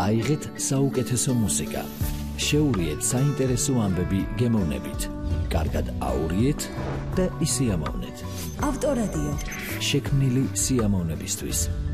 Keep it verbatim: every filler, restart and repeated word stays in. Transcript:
აიღეთ საუკეთესო მუსიკა. შეურიეთ საინტერესო ამბები გემოვნებით. კარგად აურიეთ და ისიამოვნეთ. ავტორადიო. შექმნილი სიამოვნებისთვის.